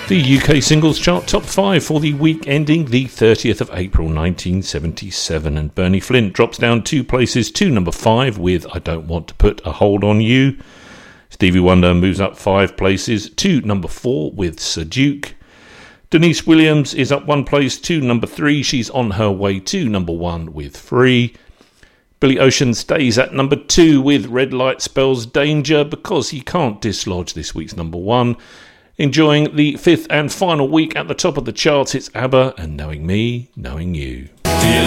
The UK Singles Chart Top 5 for the week ending the 30th of April 1977, and Bernie Flint drops down 2 places to number 5 with I Don't Want to Put a Hold on You. Stevie Wonder moves up 5 places to number 4 with Sir Duke. Denise Williams is up 1 place to number 3. She's on her way to number 1 with Free. Billy Ocean stays at number 2 with Red Light Spells Danger because he can't dislodge this week's number 1. Enjoying the 5th and final week at the top of the charts, it's ABBA and Knowing Me, Knowing You.